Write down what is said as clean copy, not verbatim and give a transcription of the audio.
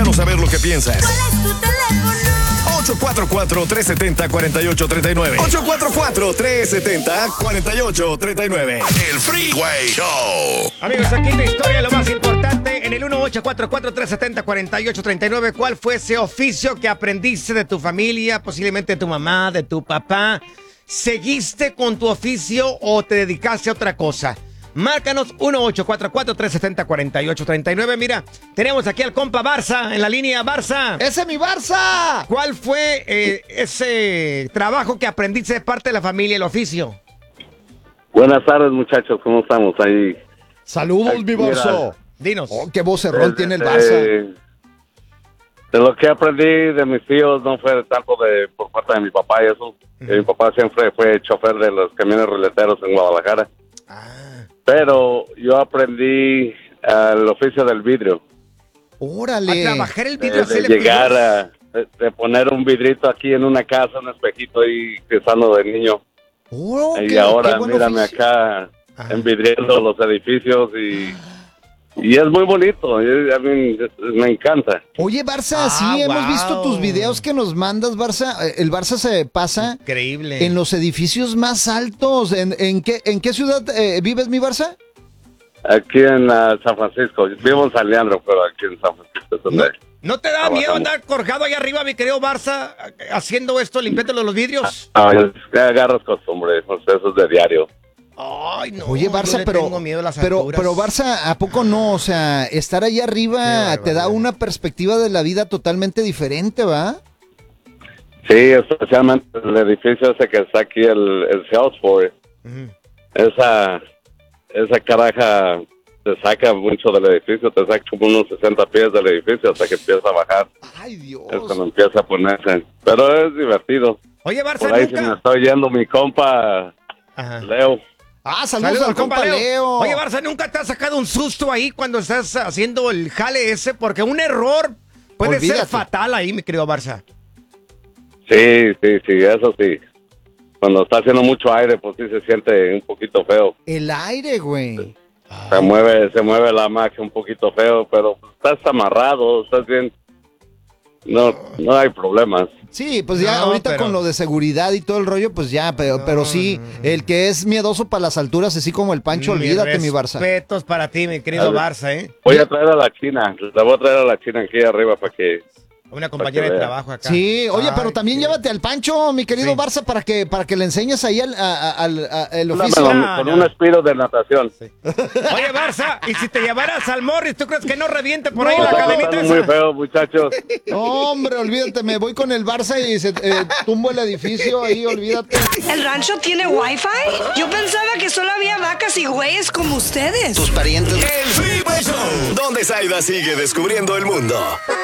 Déjanos saber lo que piensas. ¿Cuál es tu teléfono? 844-370-4839. 844-370-4839. El Freeway Show. Amigos, aquí la historia, lo más importante. En el 1844-370-4839, ¿cuál fue ese oficio que aprendiste de tu familia, posiblemente de tu mamá, de tu papá? ¿Seguiste con tu oficio o te dedicaste a otra cosa? Márcanos 1844-370-4839. Mira, tenemos aquí al compa Barça en la línea. Barça. ¡Ese es mi Barça! ¿Cuál fue ese trabajo que aprendiste de parte de la familia, el oficio? Buenas tardes, muchachos, ¿cómo estamos ahí? ¡Saludos, mi Barça! Mira, Dinos. Oh, qué vocerrón tiene el Barça. De lo que aprendí de mis tíos no fue tanto por parte de mi papá y eso. Mi papá siempre fue chofer de los camiones ruleteros en Guadalajara. Pero yo aprendí el oficio del vidrio. ¡Órale! A trabajar el vidrio. De llegar de poner un vidrito aquí en una casa, un espejito ahí cruzando de niño. Oh, Y qué ahora, buen mírame oficio. acá, envidriando los edificios y es muy bonito. A mí me encanta. Oye, Barça, sí, hemos visto tus videos que nos mandas, Barça. El Barça se pasa Increíble. en los edificios más altos. ¿En qué ciudad vives, mi Barça? Aquí en San Francisco. Vivo en San Leandro, pero aquí en San Francisco es donde... ¿No te da miedo andar colgado ahí arriba, mi querido Barça, haciendo esto, limpiándolo los vidrios? Ya agarras costumbre, pues eso es de diario. Ay, no. Oye, yo Barça, le pero tengo miedo a las pero alturas. Barça, ¿a poco no? O sea, estar ahí arriba te da una perspectiva de la vida totalmente diferente, ¿va? Sí, especialmente el edificio ese que está aquí, el Salesforce. Esa caraja te saca mucho del edificio, te saca como unos 60 pies del edificio hasta que empieza a bajar. ¡Ay, Dios! Es cuando empieza a ponerse. Pero es divertido. Oye, Barça, Por ahí nunca... se me está oyendo mi compa Leo. ¡Ah, saludos al compa Leo! Oye, Barça, ¿nunca te has sacado un susto ahí cuando estás haciendo el jale ese? Porque un error puede ser Olvídate. fatal ahí, mi querido Barça. Sí, eso sí. Cuando está haciendo mucho aire, pues sí se siente un poquito feo. El aire, güey. Se mueve la máquina un poquito feo, pero estás amarrado, estás bien. No hay problemas. Sí, pues ya No, ahorita pero- con lo de seguridad y todo el rollo, pues ya, pero sí, el que es miedoso para las alturas, así como el Pancho, olvídate, mi Barça. Respetos para ti, mi querido A ver. Barça, ¿eh? Voy a traer a la China, la voy a traer a la China aquí arriba para que... Una compañera de vea. trabajo acá. Sí, oye, Ay, pero también qué- llévate al Pancho, mi querido Sí. Barça, para que le enseñes ahí el Dámelo, oficio. con un espíritu de natación. Oye, Barça, y si te llevaras al Morris, ¿tú crees que no reviente por ahí No, la Está cadenita costando muy esa? feo, muchachos. Hombre, olvídate, me voy con el Barça y tumbo el edificio ahí, olvídate. ¿El rancho tiene wifi? Yo pensaba que solo había vacas y güeyes como ustedes. Tus parientes. El Freeway Show. Donde Zaida sigue descubriendo el mundo.